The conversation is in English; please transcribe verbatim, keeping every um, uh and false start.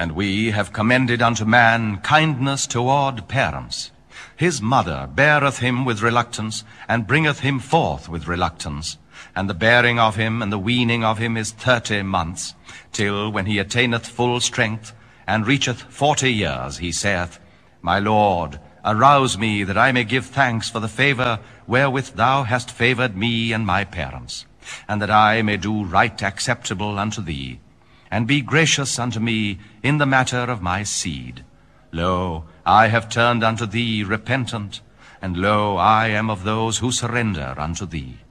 And we have commended unto man kindness toward parents. His mother beareth him with reluctance, and bringeth him forth with reluctance. And the bearing of him and the weaning of him is thirty months, till when he attaineth full strength, and reacheth forty years, he saith, My Lord, arouse me, that I may give thanks for the favor wherewith thou hast favored me and my parents, and that I may do right acceptable unto thee, and be gracious unto me in the matter of my seed. Lo, I have turned unto thee repentant, and lo, I am of those who surrender unto thee.